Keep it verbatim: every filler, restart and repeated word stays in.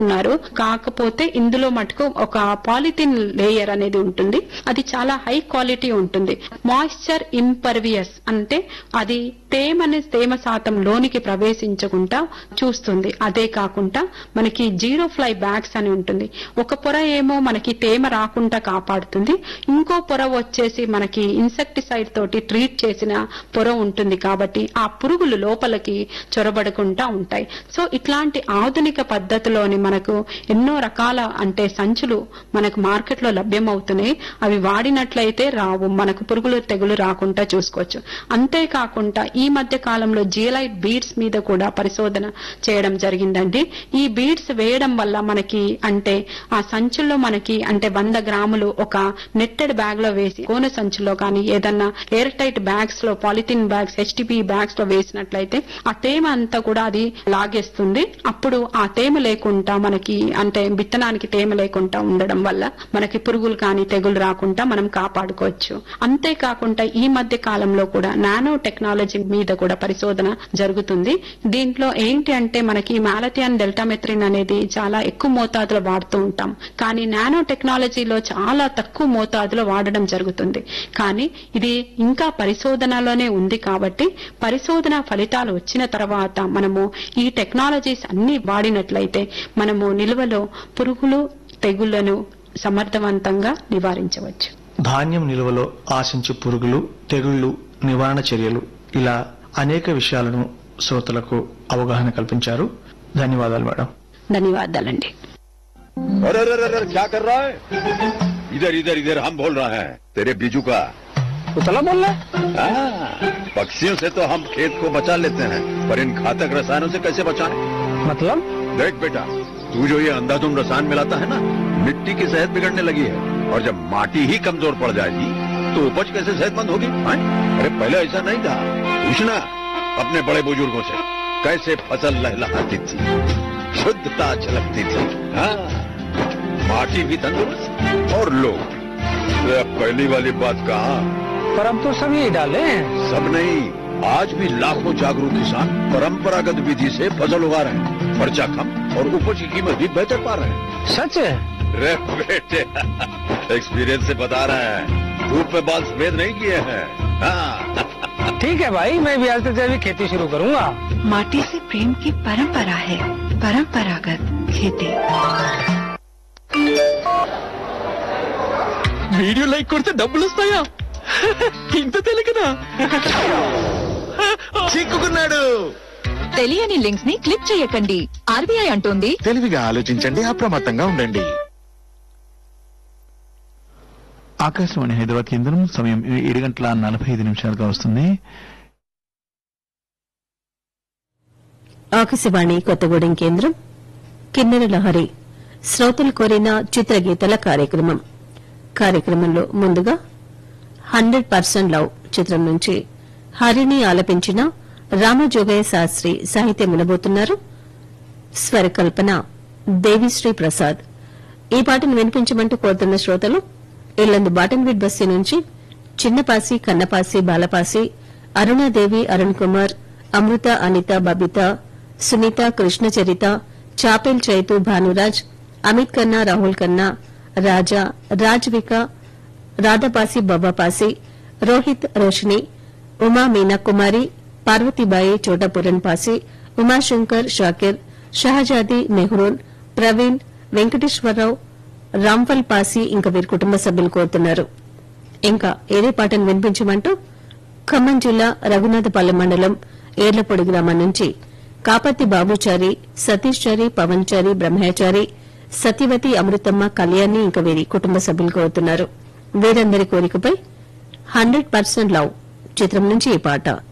ఉన్నారు. కాకపోతే ఇందులో మటుకు ఒక పాలిథిన్ లేయర్ అనేది ఉంటుంది. అది చాలా హై క్వాలిటీ ఉంటుంది. మాయిశ్చర్ ఇంపర్వియస్ అంటే అది తేమని తేమ శాతం లోనికి ప్రవేశించకుండా చూస్తుంది. అదే కాకుండా మనకి జీరో ఫ్లై బ్యాగ్స్ అని ఉంటుంది. ఒక పొర ఏమో మనకి తేమ రాకుండా కాపాడుతుంది, ఇంకో పొర వచ్చేసి మనకి ఇన్సెక్టిసైడ్ తోటి ట్రీట్ చేసిన పొర ఉంటుంది. కాబట్టి ఆ పురుగులు లోపలికి చొరబడకుండా ఉంటాయి. సో ఇట్లాంటి ఆధునిక పద్ధతిలోని మనకు ఎన్నో రకాల అంటే సంచులు మనకు మార్కెట్ లో లభ్యమవుతున్నాయి. అవి వాడినట్లయితే రావు, మనకు పురుగులు తెగులు రాకుండా చూసుకోవచ్చు. అంతేకాకుండా ఈ మధ్య కాలంలో జియలైట్ బీడ్స్ మీద కూడా పరిశోధన చేయడం జరిగిందండి. ఈ బీడ్స్ వేయడం వల్ల మనకి అంటే ఆ సంచుల్లో మనకి అంటే వంద గ్రాములు ఒక నెట్టెడ్ బ్యాగ్ లో వేసి కోన సంచులో కానీ ఏదన్నా ఎయిర్ టైట్ బ్యాగ్స్ లో పాలిథిన్ బ్యాగ్స్ హెచ్టిపి బ్యాగ్స్ లో వేసినట్లయితే ఆ తేమ అంతా కూడా అది లాగేస్తుంది. అప్పుడు ఆ తేమ లేకుండా మనకి అంటే విత్తనానికి తేమ లేకుండా ఉండడం వల్ల మనకి పురుగులు కానీ తెగులు రాకుండా మనం కాపాడుకోవచ్చు. అంతేకాకుండా ఈ మధ్య కాలంలో కూడా నానో టెక్నాలజీ మీద కూడా పరిశోధన జరుగుతుంది. దీంట్లో ఏంటి అంటే మనకి మాలథియాన్ డెల్టామెథ్రిన్ అనేది చాలా ఎక్కువ మోతాదులో వాడుతూ ఉంటాం, కానీ నానో టెక్నాలజీలో చాలా తక్కువ మోతాదులో వాడడం జరుగుతుంది. కానీ ఇది ఇంకా పరిశోధనలోనే ఉంది. కాబట్టి పరిశోధన ఫలితాలు వచ్చిన తర్వాత మనము ఈ టెక్నాలజీస్ అన్ని వాడినట్లయితే మనము నిల్వలో పురుగులు తెగుళ్లను సమర్థవంతంగా నివారించవచ్చు. ధాన్యం నిల్వలో ఆశించే పురుగులు తెగుళ్లు నివారణ చర్యలు ఇలా అనేక విషయాలను శ్రోతలకు అవగాహన కల్పించారు. ధన్యవాదాలు మేడం. ధన్యవాదాలండి. अरे अरे अरे क्या कर रहा है? इधर इधर इधर हम बोल रहे हैं तेरे बीजू का उतला बोल रहा है? पक्षियों से तो हम खेत को बचा लेते हैं, पर इन घातक रसायनों से कैसे बचाएं? मतलब? देख बेटा, तू जो ये अंधाधुंध रसायन मिलाता है ना, मिट्टी की सेहत बिगड़ने लगी है। और जब माटी ही कमजोर पड़ जाएगी तो उपज कैसे सेहतमंद होगी? अरे पहले ऐसा नहीं था। पूछना अपने बड़े बुजुर्गों से, कैसे फसल लहलहाती थी, शुद्धता झलकती थी, हाँ माटी भी तंदुरुस्त और लोग। पहली वाली बात कहा, पर अब तो सब यही डाले हैं। सब नहीं, आज भी लाखों जागरूक किसान परंपरागत विधि से फसल उगा रहे हैं, खर्चा कम और उपज की कीमत भी बेहतर पा रहे हैं। सच है? रे बेटे एक्सपीरियंस से बता रहे हैं, धूप में बाल सफेद नहीं किए हैं। हाँ। ठीक है भाई, मैं भी आज से जैविक खेती शुरू करूंगा। माटी से प्रेम की परंपरा है परंपरागत खेती। వీడియో లైక్ కొడితే డబ్బులు వస్తాయా? ఇంత తెలియకనా? చిక్కుకున్నాడు. తెలియని లింక్స్ ని క్లిక్ చేయకండి. ఆర్బీఐ అంటోంది తెలివిగా ఆలోచించండి, అప్రమత్తంగా ఉండండి. ఆకాశవాణి హైదరాబాద్ కేంద్రం సమయం ఏడు గంటల నలభై ఐదు నిమిషాలుగా వస్తుంది. ఆకాశవాణి కొత్తగూడెం కేంద్రం కిన్నెర లహరి శ్రోతలు కోరిన చిత్రగీతల కార్యక్రమం. కార్యక్రమంలో ముందుగా హండ్రెడ్ పర్సెంట్ లవ్ చిత్రం నుంచి హరిని ఆలపించిన రామజోగయ్య శాస్త్రి సాహిత్యం వినబోతున్నారు. స్వరకల్పన దేవిశ్రీ ప్రసాద్. ఈ పాటను వినిపించమంటూ కోరుతున్న శ్రోతలు ఇల్లందు బాటన్వీడ్ బస్సు నుంచి చిన్నపాసి, కన్నపాసి, బాలపాసి, అరుణాదేవి, అరుణ్ కుమార్, అమృత, అనిత, బబిత, సునీత, కృష్ణచరిత, చాపెల్ చైతు, భానురాజ్, అమిత్ కన్నా, రాహుల్ కన్నా, రాజా, రాజ్విక, రాధాపాసి, బాబాపాసి, రోహిత్, రోషిని, ఉమా, మీనా కుమారి, పార్వతీబాయి, చోటాపురన్ పాసి, ఉమాశంకర్, షాకిర్, షహజాది, మెహ్రూన్, ప్రవీణ్, వెంకటేశ్వరరావు, రాంఫల్ పాసి ఇంకా వీరి కుటుంబ సభ్యులు కోరుతున్నారు. ఇంకా ఏదే పాటను వినిపించమంటూ ఖమ్మం జిల్లా రఘునాథపాలెం మండలం ఏర్లపొడి గ్రామం నుంచి కాపతి బాబుచారి, సతీష్ చారి, పవన్ చారి, బ్రహ్మచారి, సత్యవతి, అమృతమ్మ, కళ్యాణి ఇంకా వీరి కుటుంబ సభ్యులు కోరుతున్నారు. వీరందరి కోరికపై హండ్రెడ్ పర్సెంట్ లవ్ చిత్రం నుంచి ఈ పాట.